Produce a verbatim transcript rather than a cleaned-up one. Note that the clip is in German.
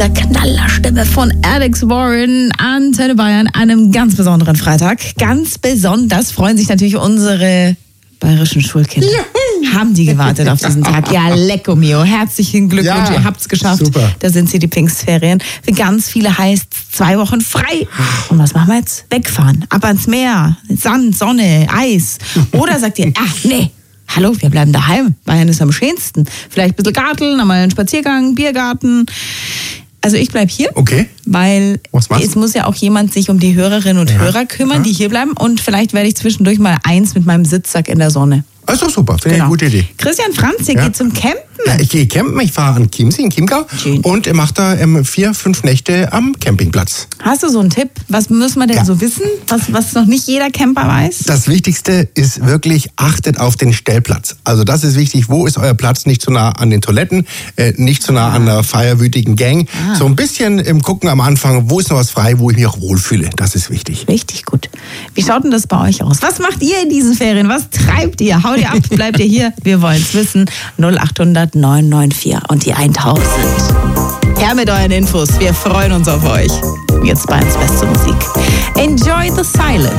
Der Knallerstimme von Alex Warren, Antenne Bayern, einem ganz besonderen Freitag. Ganz besonders freuen sich natürlich unsere bayerischen Schulkinder. Juhu. Haben die gewartet auf diesen Tag? Ja, lecco mio. Herzlichen Glückwunsch, ja, ihr habt's geschafft. Super. Da sind sie, die Pfingstferien. Für ganz viele heißt zwei Wochen frei. Und was machen wir jetzt? Wegfahren. Ab ans Meer. Sand, Sonne, Eis. Oder sagt ihr, ach nee, hallo, wir bleiben daheim. Bayern ist am schönsten. Vielleicht ein bisschen Garteln, einmal einen Spaziergang, Biergarten. Also ich bleib hier, okay, weil es muss ja auch jemand sich um die Hörerinnen und ja. Hörer kümmern, ja. die hier bleiben. Und vielleicht werde ich zwischendurch mal eins mit meinem Sitzsack in der Sonne. Das ist doch super, finde genau. ich eine gute Idee. Christian Franz, ihr ja. geht zum Campen. Ja, ich gehe campen, ich fahre an Chiemsee in Chiemgau Schön. und mache da ähm, vier, fünf Nächte am Campingplatz. Hast du so einen Tipp? Was müssen wir denn ja. so wissen, was, was noch nicht jeder Camper weiß? Das Wichtigste ist wirklich, achtet auf den Stellplatz. Also das ist wichtig, wo ist euer Platz? Nicht zu nah an den Toiletten, äh, nicht zu nah ah. an der feierwütigen Gang. Ah. So ein bisschen im Gucken am Anfang, wo ist noch was frei, wo ich mich auch wohlfühle. Das ist wichtig. Richtig gut. Wie schaut denn das bei euch aus? Was macht ihr in diesen Ferien? Was treibt ihr? Haut ihr ab? Bleibt ihr hier? Wir wollen es wissen. null acht hundert neun neun vier und die tausend. Her mit euren Infos. Wir freuen uns auf euch. Jetzt bei uns beste Musik. Enjoy the silence.